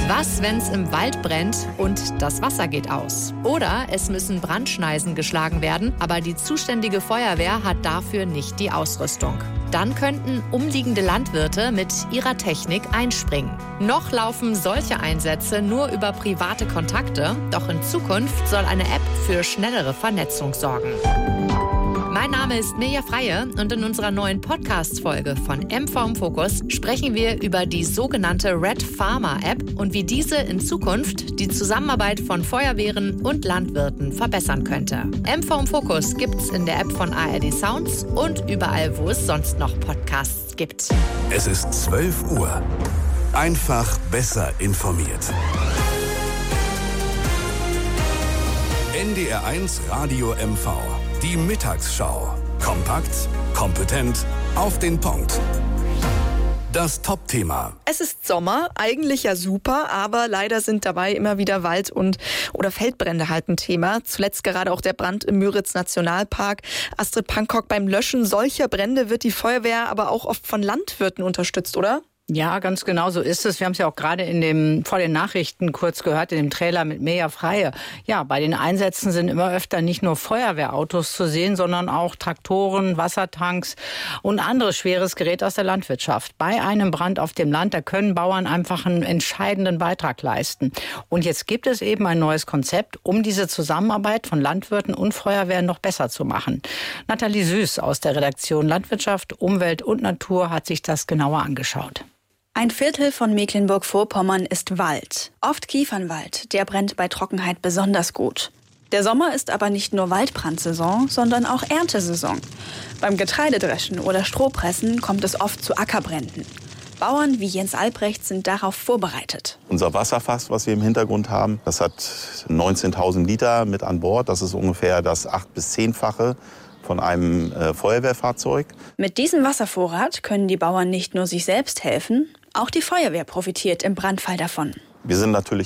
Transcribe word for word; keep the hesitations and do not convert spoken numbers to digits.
Was, wenn es im Wald brennt und das Wasser geht aus? Oder es müssen Brandschneisen geschlagen werden, aber die zuständige Feuerwehr hat dafür nicht die Ausrüstung. Dann könnten umliegende Landwirte mit ihrer Technik einspringen. Noch laufen solche Einsätze nur über private Kontakte, doch in Zukunft soll eine App für schnellere Vernetzung sorgen. Mein Name ist Mirja Freie und in unserer neuen Podcast-Folge von M V im Fokus sprechen wir über die sogenannte Red Farmer App und wie diese in Zukunft die Zusammenarbeit von Feuerwehren und Landwirten verbessern könnte. M V im Fokus gibt's in der App von A R D Sounds und überall, wo es sonst noch Podcasts gibt. Es ist zwölf Uhr. Einfach besser informiert. N D R eins Radio M V. Die Mittagsschau. Kompakt, kompetent, auf den Punkt. Das Top-Thema. Es ist Sommer, eigentlich ja super, aber leider sind dabei immer wieder Wald- und oder Feldbrände halt ein Thema. Zuletzt gerade auch der Brand im Müritz-Nationalpark. Astrid Pankok, beim Löschen solcher Brände wird die Feuerwehr aber auch oft von Landwirten unterstützt, oder? Ja, ganz genau so ist es. Wir haben es ja auch gerade in dem vor den Nachrichten kurz gehört, in dem Trailer mit Mirja Freie. Ja, bei den Einsätzen sind immer öfter nicht nur Feuerwehrautos zu sehen, sondern auch Traktoren, Wassertanks und anderes schweres Gerät aus der Landwirtschaft. Bei einem Brand auf dem Land, da können Bauern einfach einen entscheidenden Beitrag leisten. Und jetzt gibt es eben ein neues Konzept, um diese Zusammenarbeit von Landwirten und Feuerwehren noch besser zu machen. Nathalie Süß aus der Redaktion Landwirtschaft, Umwelt und Natur hat sich das genauer angeschaut. Ein Viertel von Mecklenburg-Vorpommern ist Wald. Oft Kiefernwald, der brennt bei Trockenheit besonders gut. Der Sommer ist aber nicht nur Waldbrandsaison, sondern auch Erntesaison. Beim Getreidedreschen oder Strohpressen kommt es oft zu Ackerbränden. Bauern wie Jens Albrecht sind darauf vorbereitet. Unser Wasserfass, was wir im Hintergrund haben, das hat neunzehntausend Liter mit an Bord. Das ist ungefähr das acht- bis zehnfache von einem äh, Feuerwehrfahrzeug. Mit diesem Wasservorrat können die Bauern nicht nur sich selbst helfen, auch die Feuerwehr profitiert im Brandfall davon. Wir sind natürlich